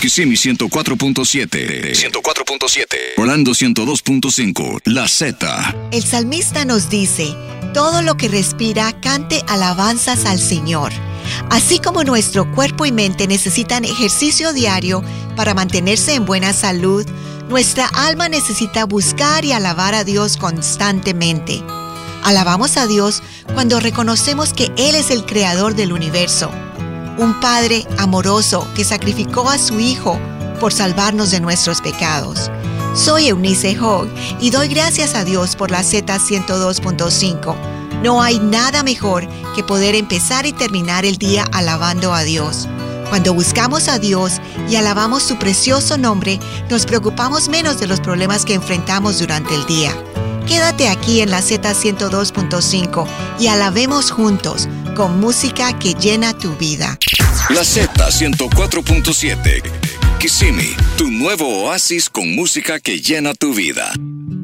Kissimmee 104.7. Orlando 102.5. La Z. El salmista nos dice: todo lo que respira cante alabanzas al Señor. Así como nuestro cuerpo y mente necesitan ejercicio diario para mantenerse en buena salud, nuestra alma necesita buscar y alabar a Dios constantemente. Alabamos a Dios cuando reconocemos que Él es el creador del universo, un Padre amoroso que sacrificó a su Hijo por salvarnos de nuestros pecados. Soy Eunice Hogg y doy gracias a Dios por la Z102.5. No hay nada mejor que poder empezar y terminar el día alabando a Dios. Cuando buscamos a Dios y alabamos su precioso nombre, nos preocupamos menos de los problemas que enfrentamos durante el día. Quédate aquí en la Z102.5 y alabemos juntos con música que llena tu vida. La Z104.7. Kissimmee, tu nuevo oasis con música que llena tu vida.